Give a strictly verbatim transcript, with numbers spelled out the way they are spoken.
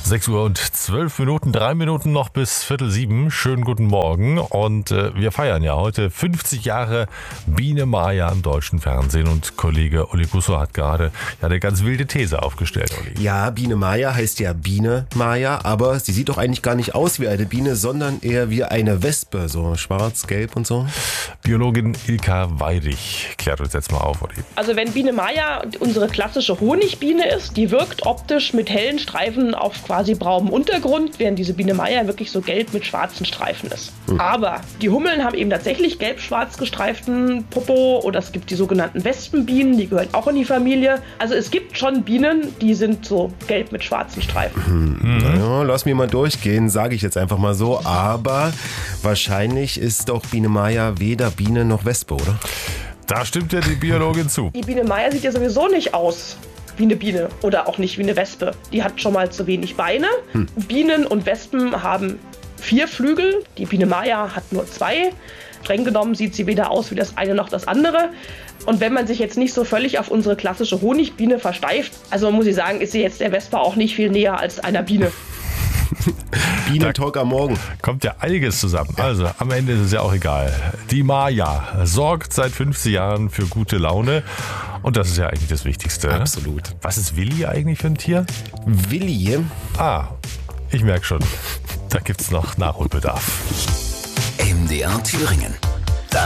sechs Uhr und zwölf Minuten, drei Minuten noch bis Viertel sieben. Schönen guten Morgen. Und äh, wir feiern ja heute fünfzig Jahre Biene Maya im deutschen Fernsehen. Und Kollege Uli Busso hat gerade ja eine ganz wilde These aufgestellt, Uli. Ja, Biene Maya heißt ja Biene Maya, aber sie sieht doch eigentlich gar nicht aus wie eine Biene, sondern eher wie eine Wespe, so schwarz, gelb und so. Biologin Ilka Weidig klärt uns jetzt mal auf, Uli. Also wenn Biene Maya unsere klassische Honigbiene ist, die wirkt optisch mit hellen Streifen auf quasi braunem Untergrund, während diese Biene Maya wirklich so gelb mit schwarzen Streifen ist. Hm. Aber die Hummeln haben eben tatsächlich gelb-schwarz gestreiften Popo, oder es gibt die sogenannten Wespenbienen, die gehören auch in die Familie. Also es gibt schon Bienen, die sind so gelb mit schwarzen Streifen. Hm. Mhm. Naja, lass mich mal durchgehen, sage ich jetzt einfach mal so. Aber wahrscheinlich ist doch Biene Maya weder Biene noch Wespe, oder? Da stimmt ja die Biologin zu. Die Biene Maya sieht ja sowieso nicht aus wie eine Biene oder auch nicht wie eine Wespe. Die hat schon mal zu wenig Beine. Hm. Bienen und Wespen haben vier Flügel. Die Biene Maya hat nur zwei. Streng genommen sieht sie weder aus wie das eine noch das andere. Und wenn man sich jetzt nicht so völlig auf unsere klassische Honigbiene versteift, also muss ich sagen, ist sie jetzt der Wespe auch nicht viel näher als einer Biene. Bienentalk am Morgen. Kommt ja einiges zusammen. Also am Ende ist es ja auch egal. Die Maya sorgt seit fünfzig Jahren für gute Laune. Und das ist ja eigentlich das Wichtigste. Absolut. Was ist Willi eigentlich für ein Tier? Willi? Ah, ich merke schon. Da gibt's noch Nachholbedarf. M D R Thüringen.